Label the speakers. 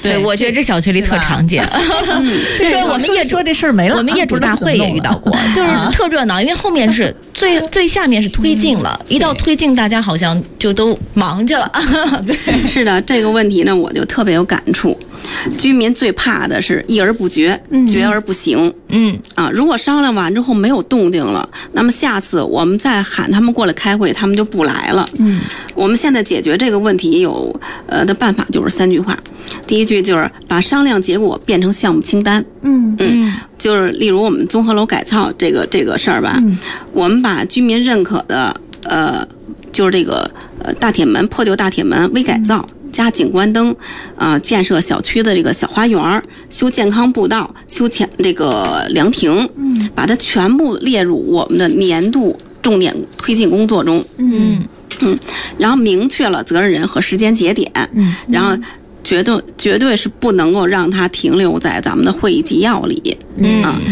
Speaker 1: 对，我觉得这小区里特常见。
Speaker 2: 这我们业主说这事儿没了，
Speaker 1: 我们业主大会也遇到过，就是特热闹，因为后面是最下面是推进了，一到推进，大家好像就都忙去了。
Speaker 3: 是的，这个问题呢，我就特别有感触。居民最怕的是议而不决，决而不行。如果商量完之后没有动静了，那么下次我们再喊他们过来开会，他们就不来了。我们现在解决这个问题的办法就是3句话。第一句就是把商量结果变成项目清单。就是例如我们综合楼改造这个事儿吧，我们把居民认可的就是这个大铁门破旧大铁门微改造。加景观灯，建设小区的这个小花园，修健康步道，修这个凉亭，把它全部列入我们的年度重点推进工作中。然后明确了责任人和时间节点，然后绝对是不能够让它停留在咱们的会议纪要里。